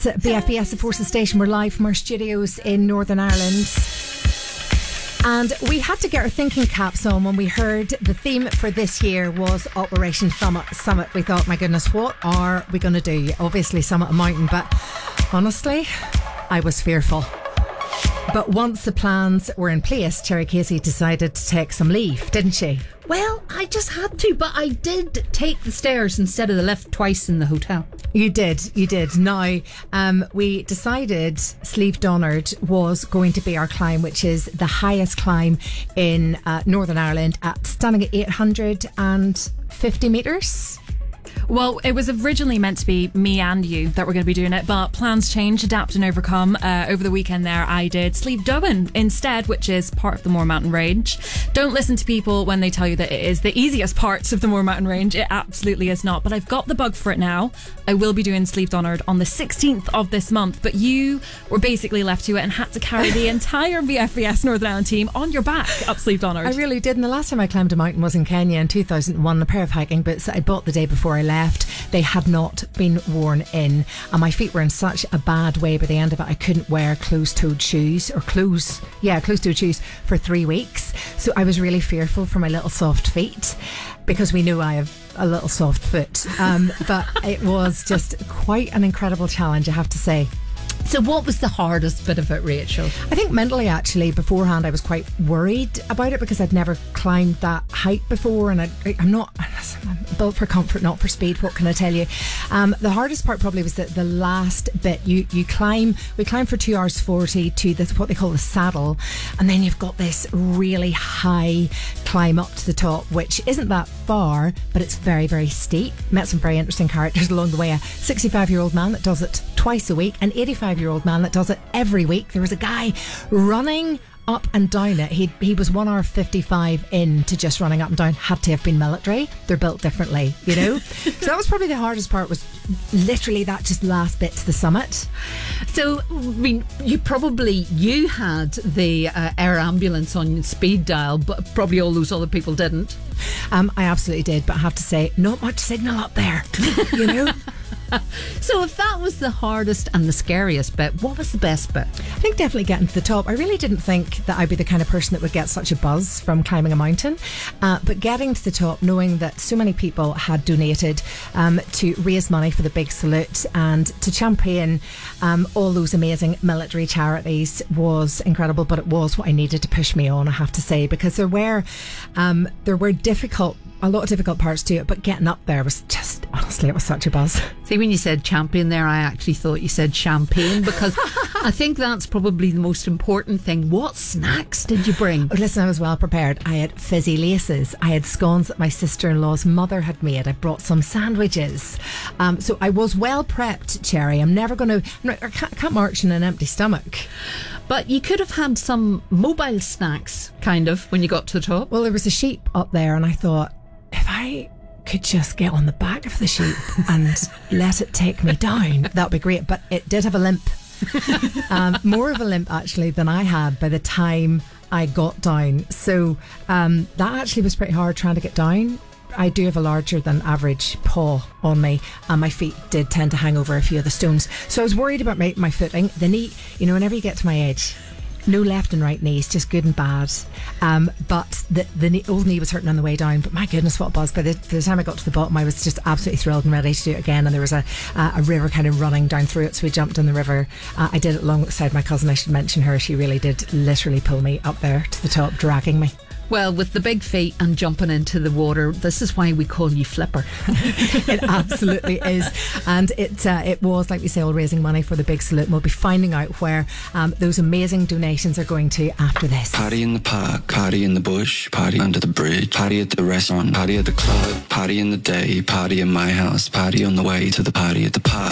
It's BFBS, the Forces Station. We're live from our studios in Northern Ireland. And we had to get our thinking caps on when we heard the theme for this year was Operation Summit. We thought, my goodness, what are we going to do? Obviously, summit a mountain, but honestly, I was fearful. But once the plans were in place, Cherry Casey decided to take some leave, didn't she? Well, I just had to, but I did take the stairs instead of the lift twice in the hotel. You did. Now, we decided Slieve Donard was going to be our climb, which is the highest climb in Northern Ireland, standing at 850 metres. Well, it was originally meant to be me and you that were going to be doing it, but plans change, adapt and overcome. Over the weekend there, I did Slieve Dowen instead, which is part of the Moore Mountain Range. Don't listen to people when they tell you that it is the easiest parts of the Moore Mountain Range. It absolutely is not, but I've got the bug for it now. I will be doing Slieve Donard on the 16th of this month, but you were basically left to it and had to carry the entire BFBS Northern Ireland team on your back up Slieve Donard. I really did, and the last time I climbed a mountain was in Kenya in 2001. A pair of hiking boots that I bought the day before I left, they had not been worn in, and my feet were in such a bad way by the end of it. I couldn't wear closed-toed shoes closed-toed shoes for 3 weeks. So I was really fearful for my little soft feet, because we know I have a little soft foot. But it was just quite an incredible challenge, I have to say. So what was the hardest bit of it, Rachel? I think mentally, actually, beforehand I was quite worried about it because I'd never climbed that height before, and I'm built for comfort, not for speed. What can I tell you? The hardest part probably was that the last bit. We climb for 2 hours 40 to this, what they call the saddle, and then you've got this really high climb up to the top, which isn't that far, but it's very, very steep. Met some very interesting characters along the way. A 65-year-old man that does it twice a week, an 85-year-old man that does it every week. There was a guy running up and down it. He was 1 hour 55 in to just running up and down. Had to have been military. They're built differently, you know. So that was probably the hardest part, was literally that just last bit to the summit. So, I mean, you had the air ambulance on speed dial, but probably all those other people didn't. I absolutely did, but I have to say, not much signal up there, you know. So if that was the hardest and the scariest bit, what was the best bit? I think definitely getting to the top. I really didn't think that I'd be the kind of person that would get such a buzz from climbing a mountain, but getting to the top, knowing that so many people had donated to raise money for the big salute and to champion all those amazing military charities was incredible. But it was what I needed to push me on, I have to say, because there were a lot of difficult parts to it, but getting up there was just, honestly, it was such a buzz. See, when you said champion there, I actually thought you said champagne, because I think that's probably the most important thing. What snacks did you bring? Oh, listen, I was well prepared. I had fizzy laces. I had scones that my sister-in-law's mother had made. I brought some sandwiches. So I was well prepped, Cherry. I can't march in an empty stomach. But you could have had some mobile snacks, kind of, when you got to the top. Well, there was a sheep up there, and I thought, if I could just get on the back of the sheep and let it take me down, that would be great. But it did have a limp. More of a limp, actually, than I had by the time I got down. So that actually was pretty hard trying to get down. I do have a larger than average paw on me, and my feet did tend to hang over a few of the stones. So I was worried about my footing. The knee, you know, whenever you get to my age, no left and right knees, just good and bad. But the old knee was hurting on the way down. But my goodness, what a buzz. By the time I got to the bottom, I was just absolutely thrilled and ready to do it again. And there was a river kind of running down through it, so we jumped in the river. I did it alongside my cousin. I should mention her. She really did literally pull me up there to the top, dragging me. Well, with the big feet and jumping into the water, this is why we call you Flipper. It absolutely is. And it was, like we say, all raising money for the big salute. And we'll be finding out where those amazing donations are going to after this. Party in the park, party in the bush, party under the bridge, party at the restaurant, party at the club, party in the day, party in my house, party on the way to the party at the park.